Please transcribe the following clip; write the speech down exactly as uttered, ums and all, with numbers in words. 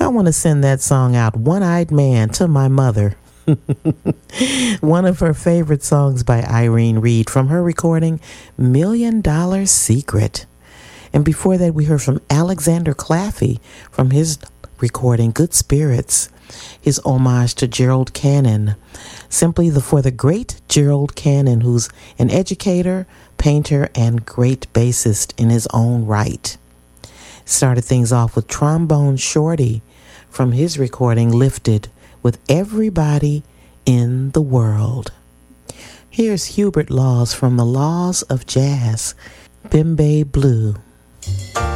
I want to send that song out, One-Eyed Man, to my mother. One of her favorite songs by Irene Reed from her recording, Million Dollar Secret. And before that, we heard from Alexander Claffey from his recording, Good Spirits, his homage to Gerald Cannon. Simply the for the great Gerald Cannon, who's an educator, painter, and great bassist in his own right. Started things off with Trombone Shorty from his recording, Lifted, with Everybody in the World. Here's Hubert Laws from the Laws of Jazz, Bimbe Blue.